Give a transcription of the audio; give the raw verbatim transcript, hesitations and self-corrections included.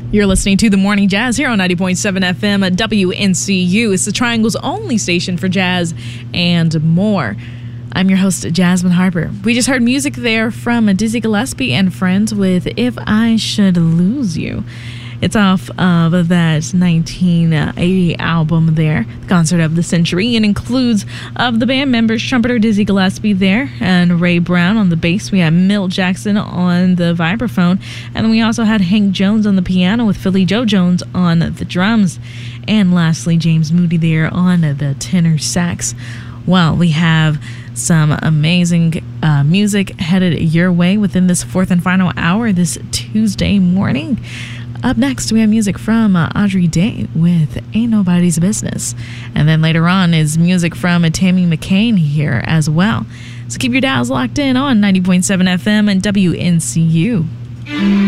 You're listening to The Morning Jazz here on ninety point seven F M at W N C U. It's the Triangle's only station for jazz and more. I'm your host, Jasmine Harper. We just heard music there from Dizzy Gillespie and friends with If I Should Lose You. It's off of that nineteen eighty album there, Concert of the Century, and includes of the band members trumpeter Dizzy Gillespie there and Ray Brown on the bass. We had Milt Jackson on the vibraphone, and then we also had Hank Jones on the piano with Philly Joe Jones on the drums, and lastly James Moody there on the tenor sax. Well, we have some amazing uh, music headed your way within this fourth and final hour this Tuesday morning. Up next, we have music from uh, Audrey Day with Ain't Nobody's Business. And then later on is music from uh, Tammy McCain here as well. So keep your dials locked in on ninety point seven F M and W N C U.